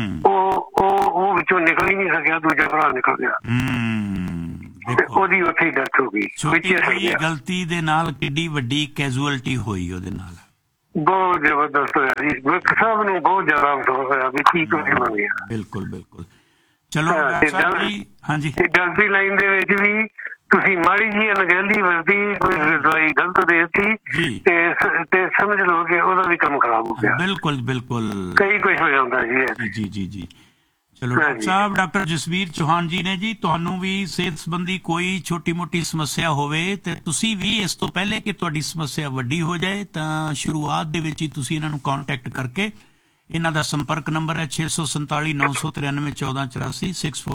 ਉਹ ਵਿੱਚੋਂ ਨਿਕਲ ਹੀ ਨਹੀਂ ਸਕਿਆ, ਦੂਜਾ ਭਰਾ ਨਿਕਲ ਗਿਆ। ਉਹਦੀ ਉੱਥੇ ਹੀ ਡੈਥ ਹੋ ਗਈ। ਛੋਟੀ
ਗਲਤੀ ਦੇ ਨਾਲ ਕਿੱਡੀ ਵੱਡੀ ਕੈਜੂਅਲਟੀ ਹੋਈ ਉਹਦੇ ਨਾਲ।
ਬਹੁਤ ਜ਼ਬਰਦਸਤ ਹੋਇਆ ਜੀ, ਸਭ ਨੂੰ ਬਹੁਤ ਜ਼ਿਆਦਾ ਅਫਸੋਸ ਹੋਇਆ ਵੀ ਕੀ ਕੁਝ ਬਣ ਗਿਆ।
ਬਿਲਕੁਲ ਬਿਲਕੁਲ। ਚਲੋ ਹਾਂਜੀ,
ਡਾਕਟਰੀ ਲਾਈਨ ਦੇ ਵਿੱਚ ਵੀ ਤੁਸੀਂ ਮਾੜੀ ਜੀ ਅਣਗਹਿਲੀ ਵਰਤੀ, ਕੋਈ ਦਵਾਈ ਗਲਤ ਦੇਤੀ ਤੇ ਸਮਝ ਲਓ ਕਿ ਉਹਦਾ ਵੀ ਕੰਮ ਖਰਾਬ ਹੋ ਗਿਆ।
ਬਿਲਕੁਲ ਬਿਲਕੁਲ,
ਕਈ ਕੁਝ ਹੋ ਜਾਂਦਾ ਜੀ।
ਜੀ ਜੀ ਜੀ। ਚਲੋ ਡਾਕਟਰ ਸਾਹਿਬ, ਡਾਕਟਰ ਜਸਵੀਰ ਚੌਹਾਨ ਜੀ ਨੇ ਜੀ, ਤੁਹਾਨੂੰ ਵੀ ਸਿਹਤ ਸੰਬੰਧੀ ਕੋਈ ਛੋਟੀ ਮੋਟੀ ਸਮੱਸਿਆ ਹੋਵੇ ਤੇ ਤੁਸੀਂ ਵੀ ਇਸ ਤੋਂ ਪਹਿਲੇ ਕਿ ਤੁਹਾਡੀ ਸਮੱਸਿਆ ਵੱਡੀ ਹੋ ਜਾਏ ਤਾਂ ਸ਼ੁਰੂਆਤ ਦੇ ਵਿੱਚ ਹੀ ਤੁਸੀਂ ਇਹਨਾਂ ਨੂੰ ਕੰਟੈਕਟ ਕਰਕੇ, ਇਹਨਾਂ ਦਾ ਸੰਪਰਕ ਨੰਬਰ ਹੈ 647 993 1484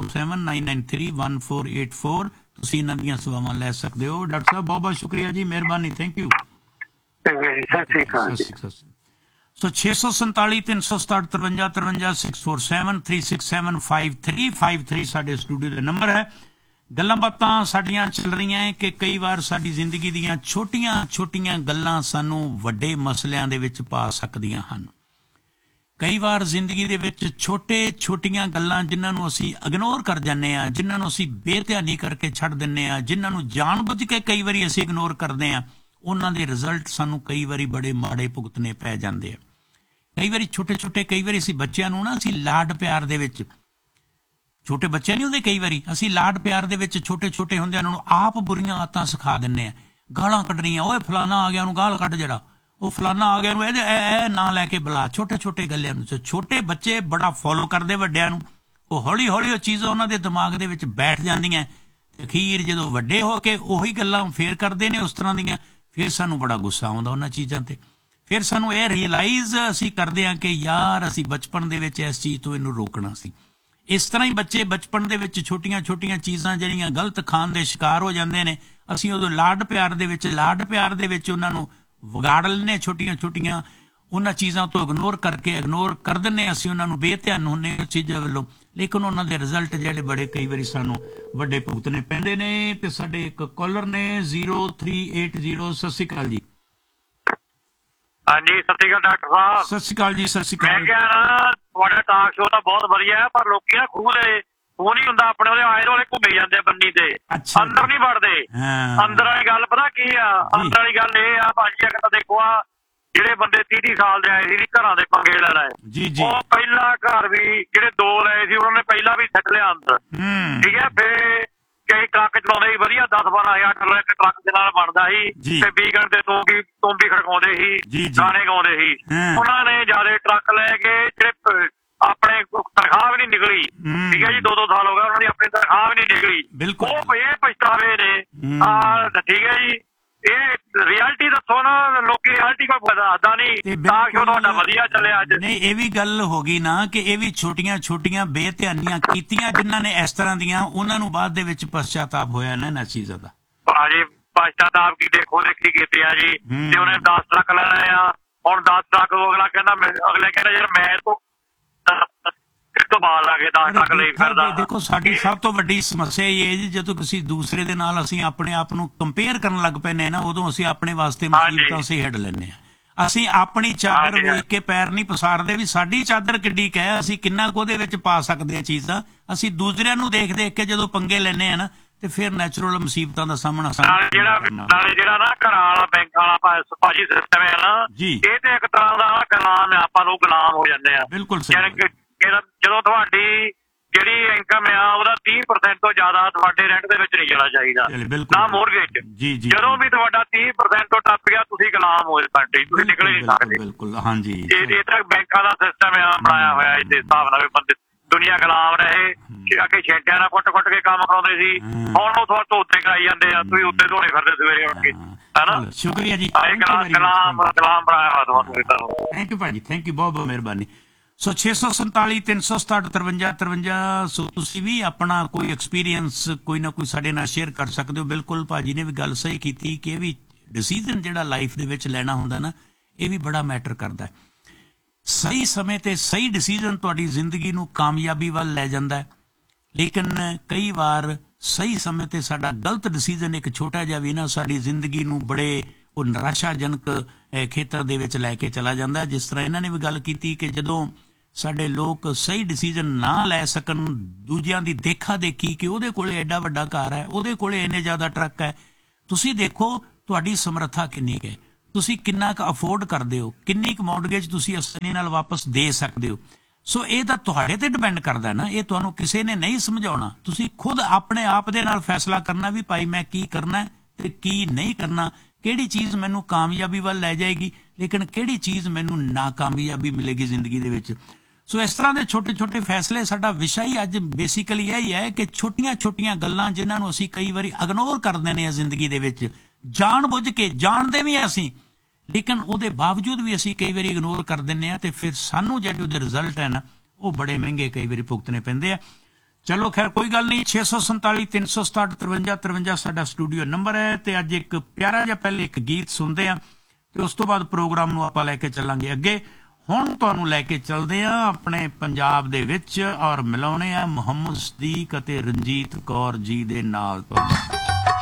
647 993 1484। ਤੁਸੀਂ ਇਹਨਾਂ ਦੀਆਂ ਸੇਵਾਵਾਂ ਲੈ ਸਕਦੇ ਹੋ। ਡਾਕਟਰ ਸਾਹਿਬ ਬਹੁਤ ਬਹੁਤ ਸ਼ੁਕਰੀਆ ਜੀ, ਮਿਹਰਬਾਨੀ, ਥੈਂਕ ਯੂ।
ਸਤਿ ਸ਼੍ਰੀ ਅਕਾਲ।
ਸੋ 647 367 53 53 647 367 5353 ਸਾਡੇ ਸਟੂਡੀਓ ਦਾ ਨੰਬਰ ਹੈ। ਗੱਲਾਂ ਬਾਤਾਂ ਸਾਡੀਆਂ ਚੱਲ ਰਹੀਆਂ ਹੈ ਕਿ ਕਈ ਵਾਰ ਸਾਡੀ ਜ਼ਿੰਦਗੀ ਦੀਆਂ ਛੋਟੀਆਂ ਛੋਟੀਆਂ ਗੱਲਾਂ ਸਾਨੂੰ ਵੱਡੇ ਮਸਲਿਆਂ ਦੇ ਵਿੱਚ ਪਾ ਸਕਦੀਆਂ ਹਨ। ਕਈ ਵਾਰ ਜ਼ਿੰਦਗੀ ਦੇ ਵਿੱਚ ਛੋਟੀਆਂ ਗੱਲਾਂ ਜਿਨ੍ਹਾਂ ਨੂੰ ਅਸੀਂ ਇਗਨੋਰ ਕਰ ਜਾਂਦੇ ਹਾਂ, ਜਿਨ੍ਹਾਂ ਨੂੰ ਅਸੀਂ ਬੇਧਿਆਨੀ ਕਰਕੇ ਛੱਡ ਦਿੰਦੇ ਹਾਂ, ਜਿਨ੍ਹਾਂ ਨੂੰ ਜਾਣਬੁੱਝ ਕੇ ਕਈ ਵਾਰੀ ਅਸੀਂ ਇਗਨੋਰ ਕਰਦੇ ਹਾਂ, ਉਹਨਾਂ ਦੇ ਰਿਜ਼ਲਟ ਸਾਨੂੰ ਕਈ ਵਾਰੀ ਬੜੇ ਮਾੜੇ ਭੁਗਤਣੇ ਪੈ ਜਾਂਦੇ ਆ। ਕਈ ਵਾਰੀ ਕਈ ਵਾਰੀ ਅਸੀਂ ਬੱਚਿਆਂ ਨੂੰ ਨਾ ਅਸੀਂ ਲਾਡ ਪਿਆਰ ਦੇ ਵਿੱਚ, ਛੋਟੇ ਬੱਚੇ ਨਹੀਂ ਹੁੰਦੇ, ਕਈ ਵਾਰੀ ਅਸੀਂ ਲਾਡ ਪਿਆਰ ਦੇ ਵਿੱਚ ਛੋਟੇ ਹੁੰਦੇ ਉਹਨਾਂ ਨੂੰ ਆਪ ਬੁਰੀਆਂ ਆਦਤਾਂ ਸਿਖਾ ਦਿੰਦੇ ਆ। ਗਾਲਾਂ ਕੱਢਣੀਆਂ, ਓਏ ਫਲਾਨਾ ਆ ਗਿਆ ਉਹਨੂੰ ਗਾਲ ਕੱਢ, ਜਿਹੜਾ ਉਹ ਫਲਾਨਾ ਆ ਗਿਆ ਉਹਨੂੰ ਇਹ ਨਾਂ ਲੈ ਕੇ ਬੁਲਾ। ਛੋਟੇ ਗੱਲਿਆਂ ਨੂੰ ਛੋਟੇ ਬੱਚੇ ਬੜਾ ਫੋਲੋ ਕਰਦੇ ਵੱਡਿਆਂ ਨੂੰ, ਉਹ ਹੌਲੀ ਹੌਲੀ ਉਹ ਚੀਜ਼ਾਂ ਉਹਨਾਂ ਦੇ ਦਿਮਾਗ ਦੇ ਵਿੱਚ ਬੈਠ ਜਾਂਦੀਆਂ। ਅਖੀਰ ਜਦੋਂ ਵੱਡੇ ਹੋ ਕੇ ਉਹੀ ਗੱਲਾਂ ਫੇਰ ਕਰਦੇ ਨੇ ਉਸ ਤਰ੍ਹਾਂ ਦੀਆਂ, ਫਿਰ ਸਾਨੂੰ ਬੜਾ ਗੁੱਸਾ ਆਉਂਦਾ ਉਹਨਾਂ ਚੀਜ਼ਾਂ ਤੇ। ਫਿਰ ਸਾਨੂੰ ਇਹ ਰਿਅਲਾਈਜ਼ ਅਸੀਂ ਕਰਦੇ ਹਾਂ ਕਿ ਯਾਰ ਅਸੀਂ ਬਚਪਨ ਦੇ ਵਿੱਚ ਇਸ ਚੀਜ਼ ਤੋਂ ਇਹਨੂੰ ਰੋਕਣਾ ਸੀ। ਇਸ ਤਰ੍ਹਾਂ ਹੀ ਬੱਚੇ ਬਚਪਨ ਦੇ ਵਿੱਚ ਛੋਟੀਆਂ ਚੀਜ਼ਾਂ ਜਿਹੜੀਆਂ ਗਲਤ ਖਾਣ ਦੇ ਸ਼ਿਕਾਰ ਹੋ ਜਾਂਦੇ ਨੇ, ਅਸੀਂ ਉਦੋਂ ਲਾਡ ਪਿਆਰ ਦੇ ਵਿੱਚ ਉਹਨਾਂ ਨੂੰ ਵਿਗਾੜ ਲੈਂਦੇ। ਛੋਟੀਆਂ ਉਹਨਾਂ ਚੀਜ਼ਾਂ ਤੋਂ ਇਗਨੋਰ ਕਰ ਦਿੰਦੇ ਅਸੀਂ, ਉਹਨਾਂ ਨੂੰ ਬੇਧਿਆਨ ਹੁੰਦੇ ਉਸ ਚੀਜ਼ਾਂ ਵੱਲੋਂ, ਲੇਕਿਨ ਉਹਨਾਂ ਦੇ ਰਿਜ਼ਲਟ ਜਿਹੜੇ ਬੜੇ ਕਈ ਵਾਰੀ ਸਾਨੂੰ ਵੱਡੇ ਭੁਗਤਣੇ ਪੈਂਦੇ ਨੇ। ਤੇ ਸਾਡੇ ਇੱਕ ਕਾਲਰ ਨੇ 0380। ਸਤਿ ਸ਼੍ਰੀ ਅਕਾਲ ਜੀ।
ਹਾਂਜੀ, ਸਤਿ ਸ਼੍ਰੀ ਅਕਾਲ ਡਾਕਟਰ ਸਾਹਿਬ।
ਸਤਿ ਸ਼੍ਰੀ ਅਕਾਲ ਜੀ, ਸਤਿ ਸ਼੍ਰੀ
ਮੈਂ
ਅਕਾਲ।
ਕਿਹਾ ਨਾ ਤੁਹਾਡਾ ਟਾਕ ਸ਼ੋਅ ਤਾਂ ਬਹੁਤ ਵਧੀਆ ਹੈ, ਪਰ ਲੋਕੀ ਨਾ ਖੂਹ ਨਹੀਂ ਹੁੰਦਾ ਆਪਣੇ ਉਹਦੇ ਆਏ ਦੁਆਲੇ ਘੁੰਮੀ ਜਾਂਦੇ ਬੰਨੀ ਤੇ, ਅੰਦਰ ਨਹੀਂ ਵੜਦੇ। ਅੰਦਰ ਵਾਲੀ ਗੱਲ ਪਤਾ ਕੀ ਆ? ਅੰਦਰ ਵਾਲੀ ਗੱਲ ਇਹ ਆ ਭਾਜੀ, ਅਗਰ ਦੇਖੋ ਆ ਜਿਹੜੇ ਬੰਦੇ 30 ਸਾਲ ਦੇ ਆਏ ਸੀ ਘਰਾਂ ਦੇ ਪੰਗੇ ਲੈ ਲਏ, ਉਹ ਪਹਿਲਾ ਘਰ ਵੀ ਜਿਹੜੇ 2 ਲਏ ਸੀ ਉਹਨਾਂ ਨੇ ਪਹਿਲਾਂ ਵੀ ਸੱਟ ਲਿਆ ਅੰਦਰ, ਠੀਕ ਹੈ। ਫਿਰ ਕਈ ਟਰੱਕ ਚਲਾਉਂਦੇ ਸੀ ਵਧੀਆ, 10-12 ਹਜ਼ਾਰ ਇੱਕ ਟਰੱਕ ਦੇ ਨਾਲ ਬਣਦਾ ਸੀ ਤੇ ਵੀਕਐਂਡ ਤੇ ਤੂੰਬੀ ਖੜਕਾਉਂਦੇ ਸੀ, ਗਾਣੇ ਗਾਉਂਦੇ ਸੀ। ਉਹਨਾਂ ਨੇ ਜਿਆਦਾ ਟਰੱਕ ਲੈ ਕੇ ਜਿਹੜੇ ਆਪਣੇ ਤਨਖਾਹ ਵੀ ਨਹੀਂ ਨਿਕਲੀ, ਠੀਕ ਹੈ ਜੀ, 2-2 ਸਾਲ ਹੋ ਗਏ ਉਹਨਾਂ ਦੀ ਆਪਣੀ ਤਨਖਾਹ ਵੀ ਨਹੀਂ ਨਿਕਲੀ, ਉਹ ਇਹ ਪਛਤਾਵੇ ਨੇ, ਠੀਕ ਹੈ ਜੀ। ਇਹ ਰਿਐਲਿਟੀ ਦੱਸੋ ਨਾ, ਲੋਕੀ ਰਿਐਲਿਟੀ ਕੋਈ ਪਤਾ ਨਹੀਂ, ਤਾਂ ਕਿ ਤੁਹਾਡਾ ਵਧੀਆ ਚੱਲਿਆ ਅੱਜ।
ਨਹੀਂ, ਇਹ ਵੀ ਗੱਲ ਹੋ ਗਈ ਨਾ ਕਿ ਇਹ ਵੀ ਛੋਟੀਆਂ ਬੇਧਿਆਨੀਆਂ ਕੀਤੀਆਂ ਜਿਨ੍ਹਾਂ ਨੇ ਇਸ ਤਰ੍ਹਾਂ ਦੀਆਂ, ਉਹਨਾਂ ਨੂੰ ਬਾਅਦ ਦੇ ਵਿੱਚ ਪਛਤਾਤਾਪ ਹੋਇਆ ਨਾ ਇਹਨਾਂ ਚੀਜ਼ਾਂ ਦਾ।
ਭਾਜੀ ਪਛਤਾਤਾਪ ਕੀ ਦੇਖੋ ਦੇਖੀ ਕੀਤੀ ਆ ਜੀ, ਤੇ ਉਹਨੇ 10 ਟਰੱਕ ਲੈਣੇ ਆ, ਹੁਣ 10 ਟਰੱਕ ਅਗਲਾ ਕਹਿੰਦਾ ਯਾਰ ਮੈਂ ਤੋਂ ਬਾਹਰ ਲਾ ਕੇ 10 ਟਰੱਕ ਲਈ ਫਿਰਦਾ।
ਦੇਖੋ ਸਾਡੀ ਸਭ ਤੋਂ ਵੱਡੀ ਸਮੱਸਿਆ ਇਹ ਹੈ ਜੀ, ਜਦੋਂ ਕਿਸੇ ਦੂਸਰੇ ਦੇ ਨਾਲ ਅਸੀਂ ਆਪਣੇ ਆਪ ਨੂੰ ਕੰਪੇਅਰ ਕਰਨ ਲੱਗ ਪੈਂਦੇ ਨਾ, ਉਦੋਂ ਅਸੀਂ ਆਪਣੇ ਵਾਸਤੇ ਮੁਸੀਬਤਾਂ ਸਿਹੜ ਲੈਂਦੇ ਹਾਂ। ਅਸੀਂ ਆਪਣੀ ਚਾਦਰ ਵੇਖ ਕੇ ਪੈਰ ਨਹੀਂ ਪਸਾਰਦੇ ਵੀ ਸਾਡੀ ਚਾਦਰ ਕਿੱਡੀ ਕੁ ਹੈ, ਅਸੀਂ ਕਿੰਨਾ ਕੁ ਉਹਦੇ ਵਿੱਚ ਪਾ ਸਕਦੇ ਹਾਂ ਚੀਜ਼ਾਂ। ਅਸੀਂ ਦੂਸਰਿਆਂ ਨੂੰ ਦੇਖ ਕੇ ਜਦੋਂ ਪੰਗੇ ਲੈਂਦੇ ਆ ਨਾ, ਤੇ ਫਿਰ ਨੈਚੁਰਲ ਮੁਸੀਬਤਾਂ ਦਾ ਸਾਹਮਣਾ
ਜਿਹੜਾ ਨਾ ਘਰਾਂ ਵਾਲਾ ਬੈਂਕਾਂ ਵਾਲਾ ਭਾਜੀ ਸਿਸਟਮ ਹੈ ਨਾ, ਇਹ ਤੇ ਇੱਕ ਤਰ੍ਹਾਂ ਦਾ ਗੁਲਾਮ ਹੈ, ਆਪਾਂ ਲੋਕ ਗੁਲਾਮ ਹੋ ਜਾਂਦੇ ਆ।
ਬਿਲਕੁਲ।
ਜਦੋਂ ਤੁਹਾਡੀ ਜਿਹੜੀ ਇਨਕਮ ਆ ਉਹਦਾ 30% ਤੋਂ ਜ਼ਿਆਦਾ ਤੁਹਾਡੇ ਰੈਂਟ ਦੇ ਵਿੱਚ ਨਹੀਂ ਜਾਣਾ ਚਾਹੀਦਾ, ਨਾ ਮੋਰਗੇਜ। ਜਦੋਂ ਵੀ ਤੁਹਾਡਾ 30% ਤੋਂ ਟੱਪ ਗਿਆ, ਤੁਸੀਂ ਗੁਲਾਮ ਹੋ ਜਾਂਦੇ, ਤੁਸੀਂ ਨਿਕਲ ਨਹੀਂ ਸਕਦੇ।
ਬਿਲਕੁਲ, ਹਾਂਜੀ।
ਇਹ ਤਾਂ ਬੈਂਕਾਂ ਦਾ ਸਿਸਟਮ ਆ ਬਣਾਇਆ ਹੋਇਆ, ਇਸ ਹਿਸਾਬ ਨਾਲ ਬੰਦੇ ਦੁਨੀਆ ਗੁਲਾਮ ਰਹੇ। ਅੱਗੇ ਛੇਟਿਆਂ ਨਾਲ ਕੁੱਟ ਕੇ ਕੰਮ ਕਰਾਉਂਦੇ ਸੀ, ਹੁਣ ਉਹ ਤੁਹਾਡੇ ਉੱਤੇ ਕਰਾਈ ਜਾਂਦੇ ਆ, ਤੁਸੀਂ ਉੱਤੇ ਧੋਣੇ ਫਿਰਦੇ ਸਵੇਰੇ ਉੱਠ ਕੇ, ਹਨਾ।
ਸ਼ੁਕਰੀਆ ਜੀ,
ਗੁਲਾਮ ਬਣਾਇਆ ਹੋਇਆ ਤੁਹਾਨੂੰ।
ਥੈਂਕ ਯੂ ਭਾਜੀ, ਥੈਂਕ ਯੂ, ਬਹੁਤ ਬਹੁਤ ਮਿਹਰਬਾਨੀ। ਸੋ 647 367 53 53। ਸੋ ਤੁਸੀਂ ਵੀ ਆਪਣਾ ਕੋਈ ਐਕਸਪੀਰੀਅੰਸ ਕੋਈ ਨਾ ਕੋਈ ਸਾਡੇ ਨਾਲ ਸ਼ੇਅਰ ਕਰ ਸਕਦੇ ਹੋ। ਬਿਲਕੁਲ ਭਾਜੀ ਨੇ ਵੀ ਗੱਲ ਸਹੀ ਕੀਤੀ ਕਿ ਇਹ ਵੀ ਡਿਸੀਜ਼ਨ ਜਿਹੜਾ ਲਾਈਫ ਦੇ ਵਿੱਚ ਲੈਣਾ ਹੁੰਦਾ ਨਾ, ਇਹ ਵੀ ਬੜਾ ਮੈਟਰ ਕਰਦਾ ਹੈ। ਸਹੀ ਸਮੇਂ ਤੇ ਸਹੀ ਡਿਸੀਜ਼ਨ ਤੁਹਾਡੀ ਜ਼ਿੰਦਗੀ ਨੂੰ ਕਾਮਯਾਬੀ ਵੱਲ ਲੈ ਜਾਂਦਾ ਹੈ, ਲੇਕਿਨ ਕਈ ਵਾਰ ਸਹੀ ਸਮੇਂ ਤੇ ਸਾਡਾ ਗਲਤ ਡਿਸੀਜ਼ਨ ਇੱਕ ਛੋਟਾ ਜਿਹਾ ਵੀ ਨਾ ਸਾਡੀ ਜ਼ਿੰਦਗੀ ਨੂੰ ਬੜੇ ਉਹ ਨਿਰਾਸ਼ਾਜਨਕ ਖੇਤਰ ਦੇ ਵਿੱਚ ਲੈ ਕੇ ਚਲਾ ਜਾਂਦਾ। ਜਿਸ ਤਰ੍ਹਾਂ ਇਹਨਾਂ ਨੇ ਵੀ ਗੱਲ ਕੀਤੀ ਕਿ ਜਦੋਂ ਸਾਡੇ ਲੋਕ ਸਹੀ ਡਿਸੀਜ਼ਨ ਨਾ ਲੈ ਸਕਣ, ਦੂਜਿਆਂ ਦੀ ਦੇਖਾ ਦੇਖੀ ਕਿ ਉਹਦੇ ਕੋਲੇ ਐਡਾ ਵੱਡਾ ਘਰ ਹੈ, ਉਹਦੇ ਕੋਲੇ ਇੰਨੇ ਜ਼ਿਆਦਾ ਟਰੱਕ ਹੈ, ਤੁਸੀਂ ਦੇਖੋ ਤੁਹਾਡੀ ਸਮਰੱਥਾ ਕਿੰਨੀ ਹੈ, ਤੁਸੀਂ ਕਿੰਨਾ ਕੁ ਅਫੋਰਡ ਕਰਦੇ ਹੋ, ਕਿੰਨੀ ਕੁ ਮੌਰਗੇਜ ਤੁਸੀਂ ਆਸਾਨੀ ਨਾਲ ਵਾਪਸ ਦੇ ਸਕਦੇ ਹੋ। ਸੋ ਇਹ ਤਾਂ ਤੁਹਾਡੇ ਤੇ ਡਿਪੈਂਡ ਕਰਦਾ ਨਾ, ਇਹ ਤੁਹਾਨੂੰ ਕਿਸੇ ਨੇ ਨਹੀਂ ਸਮਝਾਉਣਾ, ਤੁਸੀਂ ਖੁਦ ਆਪਣੇ ਆਪ ਦੇ ਨਾਲ ਫੈਸਲਾ ਕਰਨਾ ਵੀ ਭਾਈ ਮੈਂ ਕੀ ਕਰਨਾ ਤੇ ਕੀ ਨਹੀਂ ਕਰਨਾ, ਕਿਹੜੀ ਚੀਜ਼ ਮੈਨੂੰ ਕਾਮਯਾਬੀ ਵੱਲ ਲੈ ਜਾਏਗੀ, ਲੇਕਿਨ ਕਿਹੜੀ ਚੀਜ਼ ਮੈਨੂੰ ਨਾਕਾਮਯਾਬੀ ਮਿਲੇਗੀ ਜ਼ਿੰਦਗੀ ਦੇ ਵਿੱਚ। ਸੋ ਇਸ ਤਰ੍ਹਾਂ ਦੇ ਛੋਟੇ ਛੋਟੇ ਫੈਸਲੇ, ਸਾਡਾ ਵਿਸ਼ਾ ਹੀ ਅੱਜ ਬੇਸਿਕਲੀ ਇਹ ਹੀ ਹੈ ਕਿ ਛੋਟੀਆਂ ਗੱਲਾਂ ਜਿਨ੍ਹਾਂ ਨੂੰ ਅਸੀਂ ਕਈ ਵਾਰੀ ਇਗਨੋਰ ਕਰ ਦਿੰਦੇ ਹਾਂ ਜ਼ਿੰਦਗੀ ਦੇ ਵਿੱਚ, ਜਾਣ ਬੁੱਝ ਕੇ, ਜਾਣਦੇ ਵੀ ਅਸੀਂ, ਲੇਕਿਨ ਉਹਦੇ ਬਾਵਜੂਦ ਵੀ ਅਸੀਂ ਕਈ ਵਾਰੀ ਇਗਨੋਰ ਕਰ ਦਿੰਦੇ ਹਾਂ, ਤੇ ਫਿਰ ਸਾਨੂੰ ਜਿਹੜੇ ਉਹਦੇ ਰਿਜ਼ਲਟ ਹੈ ਨਾ, ਉਹ ਬੜੇ ਮਹਿੰਗੇ ਕਈ ਵਾਰੀ ਭੁਗਤਣੇ ਪੈਂਦੇ ਆ। ਚਲੋ ਖੈਰ ਕੋਈ ਗੱਲ ਨਹੀਂ। 647 367 53 53 ਸਾਡਾ ਸਟੂਡੀਓ ਨੰਬਰ ਹੈ। ਤੇ ਅੱਜ ਇੱਕ ਪਿਆਰਾ ਜਿਹਾ ਪਹਿਲੇ ਇੱਕ ਗੀਤ ਸੁਣਦੇ ਆ, ਤੇ ਉਸ ਤੋਂ ਬਾਅਦ ਪ੍ਰੋਗਰਾਮ ਨੂੰ ਆਪਾਂ ਲੈ ਕੇ ਚੱਲਾਂਗੇ ਅੱਗੇ। ਹੁਣ ਤੁਹਾਨੂੰ ਲੈ ਕੇ ਚੱਲਦੇ ਆ ਆਪਣੇ ਪੰਜਾਬ ਦੇ ਵਿੱਚ, ਔਰ ਮਿਲਾਉਣੇ ਆ ਮੁਹੰਮਦ ਸਦੀਕ ਅਤੇ ਰਣਜੀਤ ਕੌਰ ਜੀ ਦੇ ਨਾਲ।